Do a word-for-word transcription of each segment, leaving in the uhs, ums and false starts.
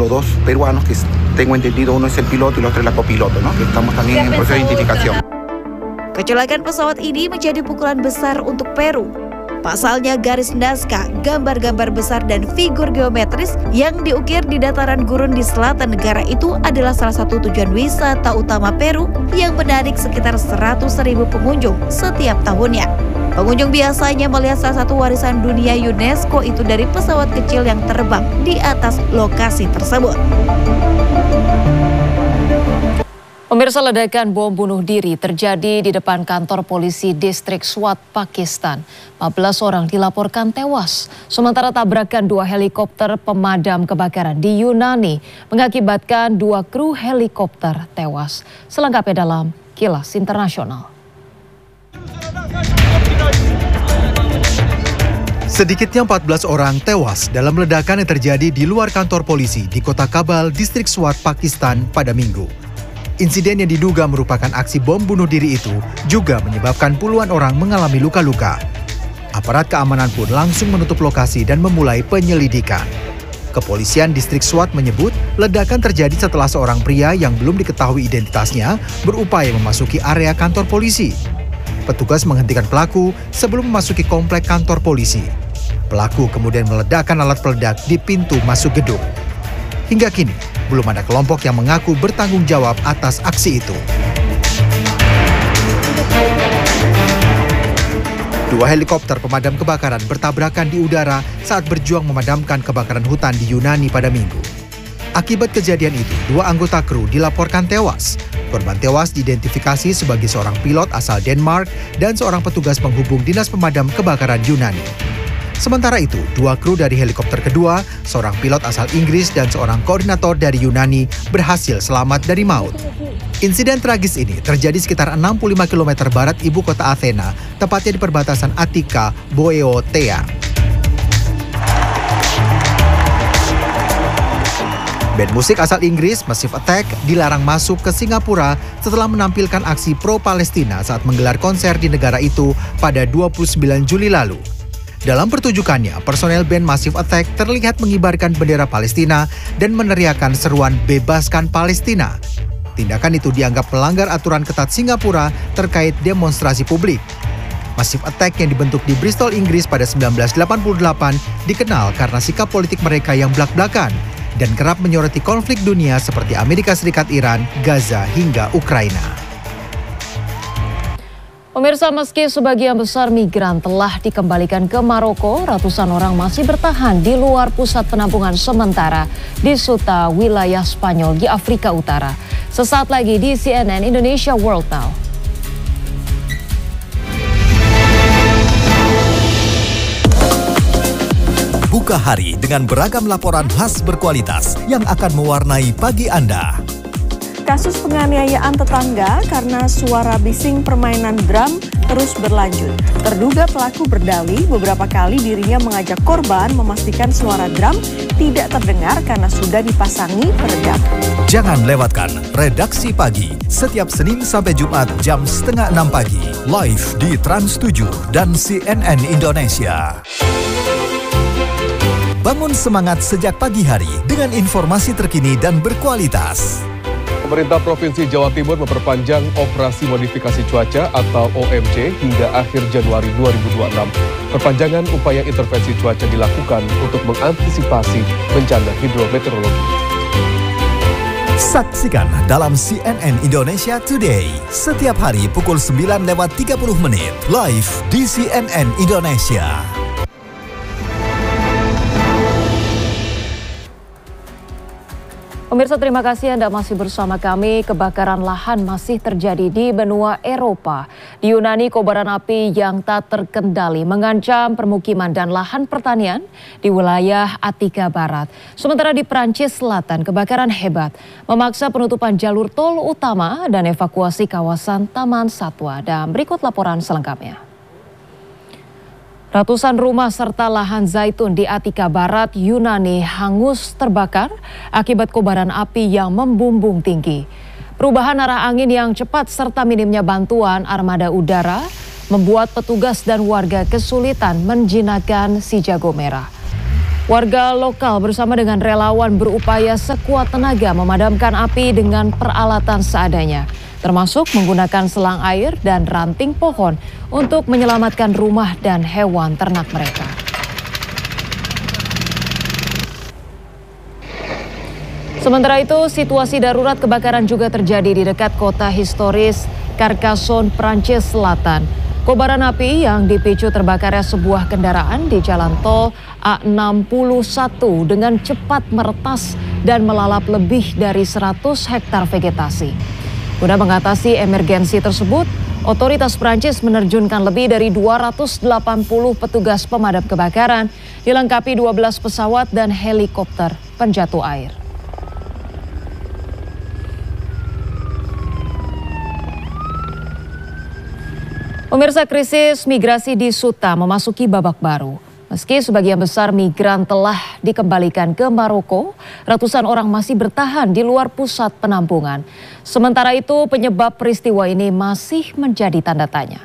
los dos peruanos, que tengo entendido uno es el piloto y el otro es la copiloto, ¿no? Que estamos también en proceso de identificación. Kecelakaan pesawat ini menjadi pukulan besar untuk Peru. Pasalnya garis Nazca, gambar-gambar besar dan figur geometris yang diukir di dataran gurun di selatan negara itu adalah salah satu tujuan wisata utama Peru yang menarik sekitar seratus ribu pengunjung setiap tahunnya. Pengunjung biasanya melihat salah satu warisan dunia UNESCO itu dari pesawat kecil yang terbang di atas lokasi tersebut. Pemirsa, ledakan bom bunuh diri terjadi di depan kantor polisi distrik Swat, Pakistan. empat belas orang dilaporkan tewas, sementara tabrakan dua helikopter pemadam kebakaran di Yunani mengakibatkan dua kru helikopter tewas. Selengkapnya dalam Kilas Internasional. Sedikitnya empat belas orang tewas dalam ledakan yang terjadi di luar kantor polisi di kota Kabul, distrik Swat, Pakistan pada Minggu. Insiden yang diduga merupakan aksi bom bunuh diri itu juga menyebabkan puluhan orang mengalami luka-luka. Aparat keamanan pun langsung menutup lokasi dan memulai penyelidikan. Kepolisian distrik Swat menyebut ledakan terjadi setelah seorang pria yang belum diketahui identitasnya berupaya memasuki area kantor polisi. Petugas menghentikan pelaku sebelum memasuki komplek kantor polisi. Pelaku kemudian meledakkan alat peledak di pintu masuk gedung. Hingga kini, belum ada kelompok yang mengaku bertanggung jawab atas aksi itu. Dua helikopter pemadam kebakaran bertabrakan di udara saat berjuang memadamkan kebakaran hutan di Yunani pada Minggu. Akibat kejadian itu, dua anggota kru dilaporkan tewas. Korban tewas diidentifikasi sebagai seorang pilot asal Denmark dan seorang petugas penghubung Dinas Pemadam Kebakaran Yunani. Sementara itu, dua kru dari helikopter kedua, seorang pilot asal Inggris dan seorang koordinator dari Yunani berhasil selamat dari maut. Insiden tragis ini terjadi sekitar enam puluh lima kilometer barat ibu kota Athena, tepatnya di perbatasan Attika, Boeotia. Band musik asal Inggris, Massive Attack, dilarang masuk ke Singapura setelah menampilkan aksi pro-Palestina saat menggelar konser di negara itu pada dua puluh sembilan Juli lalu. Dalam pertunjukannya, personel band Massive Attack terlihat mengibarkan bendera Palestina dan meneriakkan seruan "Bebaskan Palestina". Tindakan itu dianggap melanggar aturan ketat Singapura terkait demonstrasi publik. Massive Attack yang dibentuk di Bristol, Inggris pada sembilan belas delapan puluh delapan dikenal karena sikap politik mereka yang blak-blakan dan kerap menyoroti konflik dunia seperti Amerika Serikat, Iran, Gaza, hingga Ukraina. Pemirsa, meski sebagian besar migran telah dikembalikan ke Maroko, ratusan orang masih bertahan di luar pusat penampungan sementara di Ceuta, wilayah Spanyol di Afrika Utara. Sesaat lagi di C N N Indonesia World Now. Buka hari dengan beragam laporan khas berkualitas yang akan mewarnai pagi Anda. Kasus penganiayaan tetangga karena suara bising permainan drum terus berlanjut. Terduga pelaku berdalih beberapa kali dirinya mengajak korban memastikan suara drum tidak terdengar karena sudah dipasangi peredam. Jangan lewatkan Redaksi Pagi setiap Senin sampai Jumat jam setengah enam pagi. Live di Trans tujuh dan C N N Indonesia. Bangun semangat sejak pagi hari dengan informasi terkini dan berkualitas. Pemerintah Provinsi Jawa Timur memperpanjang operasi modifikasi cuaca atau O M C hingga akhir Januari dua ribu dua puluh enam. Perpanjangan upaya intervensi cuaca dilakukan untuk mengantisipasi bencana hidrometeorologi. Saksikan dalam C N N Indonesia Today setiap hari pukul sembilan lewat tiga puluh menit live di C N N Indonesia. Pemirsa, terima kasih Anda masih bersama kami. Kebakaran lahan masih terjadi di benua Eropa. Di Yunani, kobaran api yang tak terkendali mengancam permukiman dan lahan pertanian di wilayah Attika Barat. Sementara di Prancis Selatan, kebakaran hebat memaksa penutupan jalur tol utama dan evakuasi kawasan Taman Satwa. Dan berikut laporan selengkapnya. Ratusan rumah serta lahan zaitun di Attika Barat, Yunani hangus terbakar akibat kobaran api yang membumbung tinggi. Perubahan arah angin yang cepat serta minimnya bantuan armada udara membuat petugas dan warga kesulitan menjinakkan si jago merah. Warga lokal bersama dengan relawan berupaya sekuat tenaga memadamkan api dengan peralatan seadanya, termasuk menggunakan selang air dan ranting pohon untuk menyelamatkan rumah dan hewan ternak mereka. Sementara itu, situasi darurat kebakaran juga terjadi di dekat kota historis Carcassonne, Prancis Selatan. Kobaran api yang dipicu terbakarnya sebuah kendaraan di jalan tol A enam puluh satu dengan cepat meretas dan melalap lebih dari seratus hektar vegetasi. Guna mengatasi emergensi tersebut, otoritas Prancis menerjunkan lebih dari dua ratus delapan puluh petugas pemadam kebakaran, dilengkapi dua belas pesawat dan helikopter penjatuh air. Pemirsa, krisis migrasi di Suta memasuki babak baru. Meski sebagian besar migran telah dikembalikan ke Maroko, ratusan orang masih bertahan di luar pusat penampungan. Sementara itu, penyebab peristiwa ini masih menjadi tanda tanya.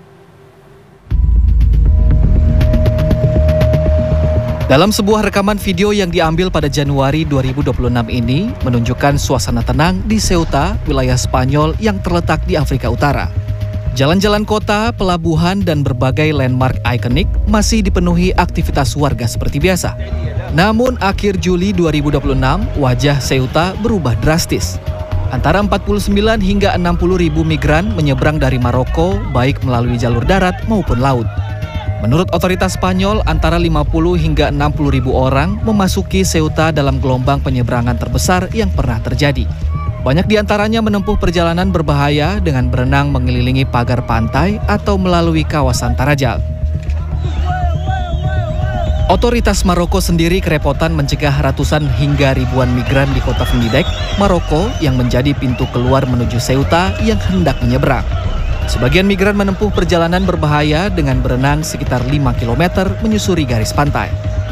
Dalam sebuah rekaman video yang diambil pada Januari dua ribu dua puluh enam ini menunjukkan suasana tenang di Ceuta, wilayah Spanyol yang terletak di Afrika Utara. Jalan-jalan kota, pelabuhan, dan berbagai landmark ikonik masih dipenuhi aktivitas warga seperti biasa. Namun akhir Juli dua ribu dua puluh enam, wajah Ceuta berubah drastis. Antara empat puluh sembilan hingga enam puluh ribu migran menyeberang dari Maroko, baik melalui jalur darat maupun laut. Menurut otoritas Spanyol, antara lima puluh hingga enam puluh ribu orang memasuki Ceuta dalam gelombang penyeberangan terbesar yang pernah terjadi. Banyak di antaranya menempuh perjalanan berbahaya dengan berenang mengelilingi pagar pantai atau melalui kawasan Tarajal. Otoritas Maroko sendiri kerepotan mencegah ratusan hingga ribuan migran di kota Venidek, Maroko yang menjadi pintu keluar menuju Ceuta yang hendak menyeberang. Sebagian migran menempuh perjalanan berbahaya dengan berenang sekitar lima kilometer menyusuri garis pantai.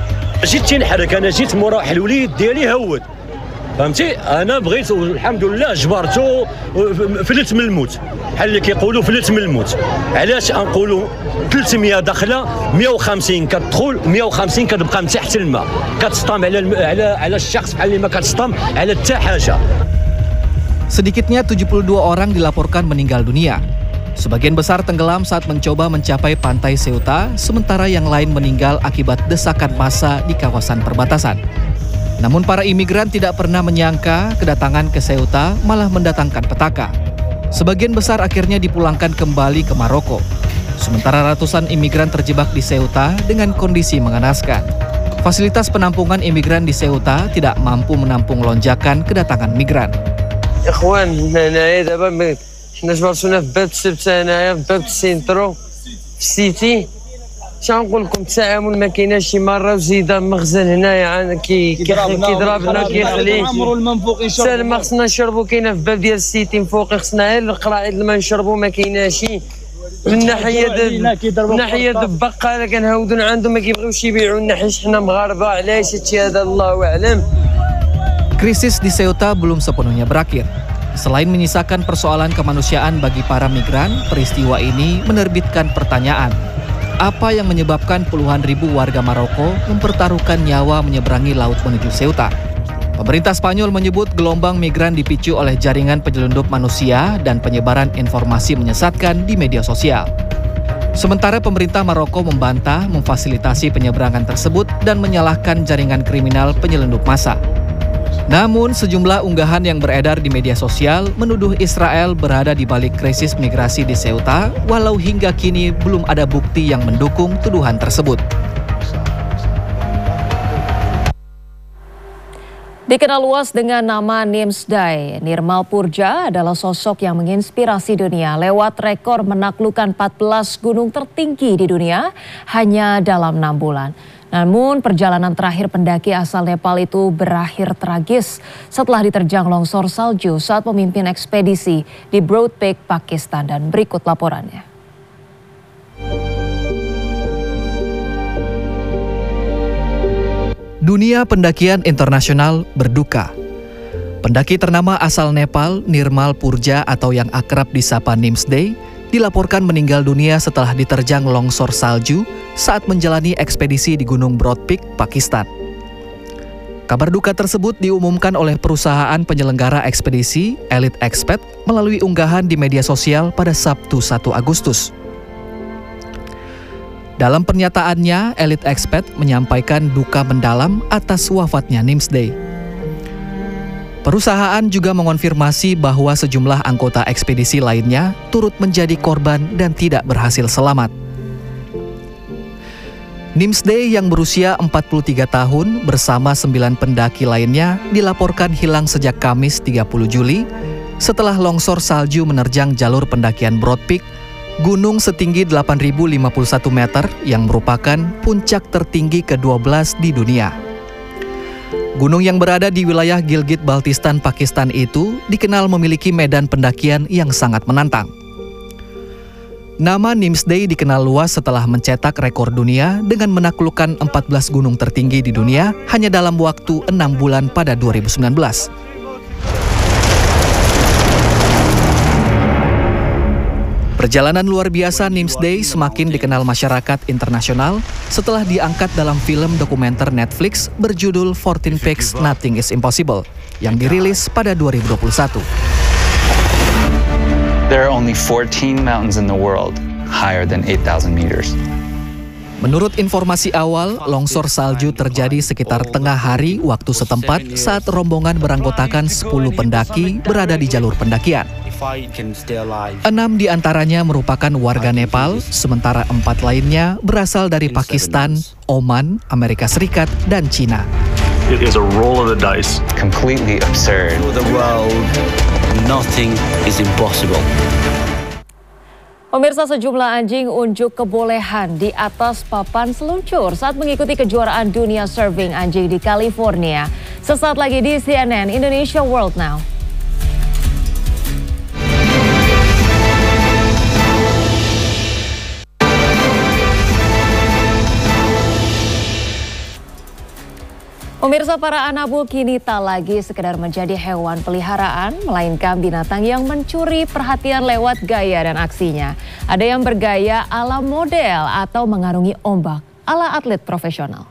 فهمتي انا بغيت الحمد لله جبرته فلت من الموت بحال اللي كيقولوا فلت من الموت. علاش نقولوا ثلاثمية داخله مية وخمسين كتدخل مية وخمسين كتبقى من تحت الماء كتسطم على على على الشخص بحال اللي ما كتسطم على حتى حاجه. Sedikitnya tujuh puluh dua orang dilaporkan meninggal dunia. Sebagian besar tenggelam saat mencoba mencapai pantai Ceuta, sementara yang lain meninggal akibat desakan massa di kawasan perbatasan. Namun para imigran tidak pernah menyangka kedatangan ke Ceuta malah mendatangkan petaka. Sebagian besar akhirnya dipulangkan kembali ke Maroko. Sementara ratusan imigran terjebak di Ceuta dengan kondisi mengenaskan. Fasilitas penampungan imigran di Ceuta tidak mampu menampung lonjakan kedatangan migran. Ikhwan, هنايا دابا حنا جبرتونا في باب السبت هنايا في باب السينترو في السيتي. شنقول لكم التعامل ما كايناش شي مره وزيده مخزن هنايا كي كيضربنا كيخلي سالم خصنا نشربوا كاينه في باب ديال السيتي من فوق خصنا غير القراعيد الماء نشربوا ما كايناش من ناحيه من ناحيه البقاله كنهودوا عندهم ما كيبغيوش يبيعوا لنا حيت حنا مغاربه علاش هادشي هذا الله اعلم. Krisis di Ceuta belum sepenuhnya berakhir. Selain menyisakan persoalan kemanusiaan bagi para migran, peristiwa ini menerbitkan pertanyaan. Apa yang menyebabkan puluhan ribu warga Maroko mempertaruhkan nyawa menyeberangi laut menuju Ceuta? Pemerintah Spanyol menyebut gelombang migran dipicu oleh jaringan penyelundup manusia dan penyebaran informasi menyesatkan di media sosial. Sementara pemerintah Maroko membantah memfasilitasi penyeberangan tersebut dan menyalahkan jaringan kriminal penyelundup massa. Namun sejumlah unggahan yang beredar di media sosial menuduh Israel berada di balik krisis migrasi di Ceuta, walau hingga kini belum ada bukti yang mendukung tuduhan tersebut. Dikenal luas dengan nama Nimsdai, Nirmal Purja adalah sosok yang menginspirasi dunia lewat rekor menaklukkan empat belas gunung tertinggi di dunia hanya dalam enam bulan. Namun perjalanan terakhir pendaki asal Nepal itu berakhir tragis setelah diterjang longsor salju saat memimpin ekspedisi di Broad Peak, Pakistan. Dan berikut laporannya. Dunia pendakian internasional berduka. Pendaki ternama asal Nepal, Nirmal Purja atau yang akrab disapa Nimsdai, dilaporkan meninggal dunia setelah diterjang longsor salju saat menjalani ekspedisi di Gunung Broad Peak, Pakistan. Kabar duka tersebut diumumkan oleh perusahaan penyelenggara ekspedisi Elite Expat melalui unggahan di media sosial pada Sabtu satu Agustus. Dalam pernyataannya, Elite Expat menyampaikan duka mendalam atas wafatnya Nimsday. Perusahaan juga mengonfirmasi bahwa sejumlah anggota ekspedisi lainnya turut menjadi korban dan tidak berhasil selamat. Nimsday yang berusia empat puluh tiga tahun bersama sembilan pendaki lainnya dilaporkan hilang sejak Kamis tiga puluh Juli setelah longsor salju menerjang jalur pendakian Broad Peak, gunung setinggi delapan ribu lima puluh satu meter yang merupakan puncak tertinggi ke dua belas di dunia. Gunung yang berada di wilayah Gilgit-Baltistan, Pakistan itu dikenal memiliki medan pendakian yang sangat menantang. Nama Nimsday dikenal luas setelah mencetak rekor dunia dengan menaklukkan empat belas gunung tertinggi di dunia hanya dalam waktu enam bulan pada dua ribu sembilan belas. Perjalanan luar biasa Nimsday semakin dikenal masyarakat internasional setelah diangkat dalam film dokumenter Netflix berjudul fourteen Peaks Nothing is Impossible yang dirilis pada dua ribu dua puluh satu. There are only fourteen mountains in the world higher than eight thousand meters. Menurut informasi awal, longsor salju terjadi sekitar tengah hari waktu setempat saat rombongan beranggotakan sepuluh pendaki berada di jalur pendakian. Enam di antaranya merupakan warga Nepal, sementara empat lainnya berasal dari Pakistan, Oman, Amerika Serikat, dan Cina. It is a roll of the dice. Completely absurd. The world, nothing is impossible. Pemirsa, sejumlah anjing unjuk kebolehan di atas papan seluncur saat mengikuti kejuaraan dunia surfing anjing di California. Sesaat lagi di C N N Indonesia World Now. Pemirsa, para anabul kini tak lagi sekedar menjadi hewan peliharaan, melainkan binatang yang mencuri perhatian lewat gaya dan aksinya. Ada yang bergaya ala model atau mengarungi ombak ala atlet profesional.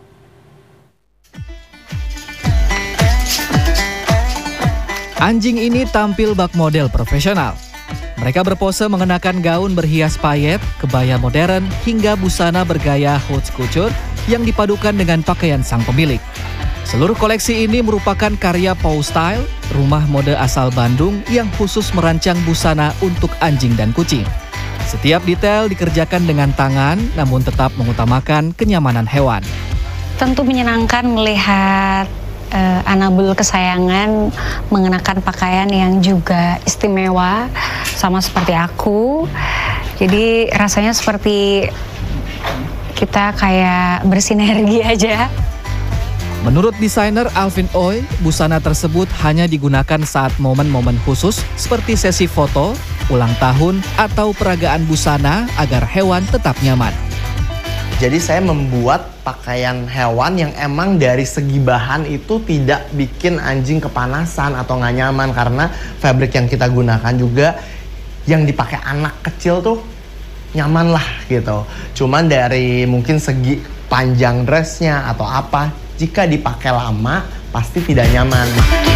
Anjing ini tampil bak model profesional. Mereka berpose mengenakan gaun berhias payet, kebaya modern, hingga busana bergaya haute couture yang dipadukan dengan pakaian sang pemilik. Seluruh koleksi ini merupakan karya Paw Style, rumah mode asal Bandung yang khusus merancang busana untuk anjing dan kucing. Setiap detail dikerjakan dengan tangan, namun tetap mengutamakan kenyamanan hewan. Tentu menyenangkan melihat uh, anabul kesayangan mengenakan pakaian yang juga istimewa, sama seperti aku. Jadi rasanya seperti kita kayak bersinergi aja. Menurut desainer Alvin Oy, busana tersebut hanya digunakan saat momen-momen khusus seperti sesi foto, ulang tahun, atau peragaan busana agar hewan tetap nyaman. Jadi saya membuat pakaian hewan yang emang dari segi bahan itu tidak bikin anjing kepanasan atau nggak nyaman, karena fabric yang kita gunakan juga yang dipakai anak kecil tuh nyaman lah gitu. Cuman dari mungkin segi panjang dressnya atau apa, jika dipakai lama pasti tidak nyaman.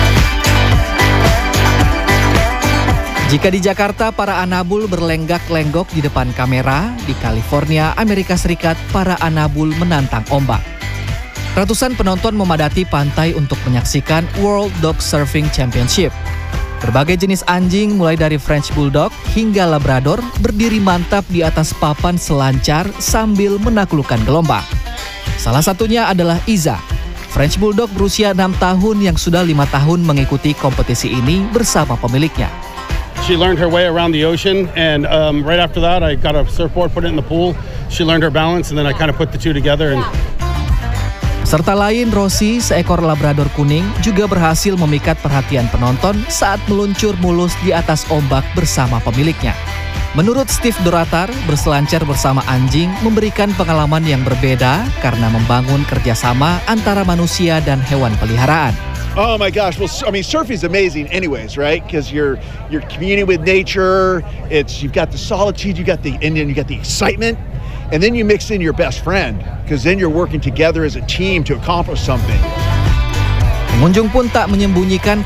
Jika di Jakarta para anabul berlenggak-lenggok di depan kamera, di California, Amerika Serikat, para anabul menantang ombak. Ratusan penonton memadati pantai untuk menyaksikan World Dog Surfing Championship. Berbagai jenis anjing mulai dari French Bulldog hingga Labrador berdiri mantap di atas papan selancar sambil menaklukkan gelombang. Salah satunya adalah Iza, French Bulldog berusia enam tahun yang sudah lima tahun mengikuti kompetisi ini bersama pemiliknya. She learned her way around the ocean, and um, right after that I got a surfboard, put it in the pool. She learned her balance, and then I kind of put the two together. And... Serta lain, Rosie, seekor Labrador kuning, juga berhasil memikat perhatian penonton saat meluncur mulus di atas ombak bersama pemiliknya. Menurut Steve Doratar, berselancar bersama anjing memberikan pengalaman yang berbeda karena membangun kerjasama antara manusia dan hewan peliharaan. Oh my gosh! Well, I mean, surfing is amazing, anyways, right? Because you're you're communing with nature. It's you've got the solitude, you got the and then you got the excitement, and then you mix in your best friend, because then you're working together as a team to accomplish something. Pengunjung pun tak menyembunyikan